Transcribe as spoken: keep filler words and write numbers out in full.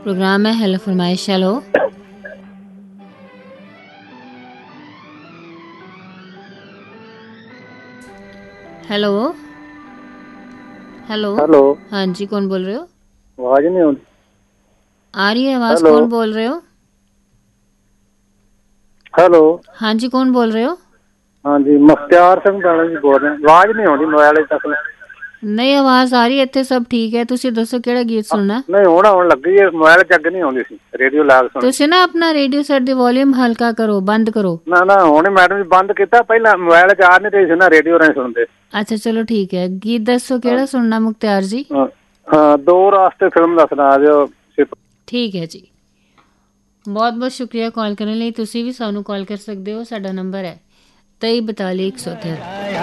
Programme है hello फरमाइश। Hello hello hello hello हाँ जी, कौन बोल रहे हो? आवाज नहीं आती। आ रही है आवाज। हेलो कौन बोल रहे हो? हेलो हाँ जी, कौन बोल रहे हो? हाँ जी, मुख्तियार सिंह भैणा जी बोल रहे हैं। आवाज नहीं आती मोबाइल तक। नहीं, आवाज आ रही है, ਇੱਥੇ सब ठीक है। ਤੁਸੀਂ ਦੱਸੋ ਕਿਹੜਾ ਗੀਤ ਸੁਣਨਾ? नहीं ਹੁਣ ਆਉਣ ਲੱਗੀ ਹੈ। ਮੋਬਾਈਲ ਚੱਕ ਨਹੀਂ ਆਉਂਦੀ ਸੀ, ਰੇਡੀਓ ਲਾ ਕੇ ਸੁਣੀ। ਤੁਸੀਂ ਨਾ ਆਪਣਾ ਰੇਡੀਓ ਸੈੱਟ ਦੀ ਵੋਲਿਊਮ ਹਲਕਾ ਕਰੋ, ਬੰਦ ਕਰੋ। ਨਾ ਨਾ ਹੁਣ ਮੈਡਮ ਜੀ ਬੰਦ ਕੀਤਾ। ਪਹਿਲਾਂ ਮੋਬਾइल ਚ ਆ ਨਹੀਂ ਰਹੀ ਸੀ ਨਾ, ਰੇਡੀਓ ਰਾਹੀਂ ਸੁਣਦੇ। ਅੱਛਾ ਚਲੋ ਠੀਕ ਹੈ, ਗੀਤ ਦੱਸੋ ਕਿਹੜਾ ਸੁਣਨਾ ਮੁਖਤਿਆਰ ਜੀ? ਹਾਂ, ਦੋ ਰਾਸਤੇ ਫਿਲਮ ਦਾ ਸੁਣਾ ਦਿਓ। ਠੀਕ ਹੈ ਜੀ, ਬਹੁਤ ਬਹੁਤ ਸ਼ੁਕਰੀਆ ਕਾਲ ਕਰਨ ਲਈ। ਤੁਸੀਂ ਵੀ ਸਾਨੂੰ ਕਾਲ ਕਰ ਸਕਦੇ ਹੋ। ਸਾਡਾ ਨੰਬਰ ਹੈ ਤੇਈ ਬਤਾਲੀ ਇੱਕ ਸੌ ਤਿਹੱਤਰ।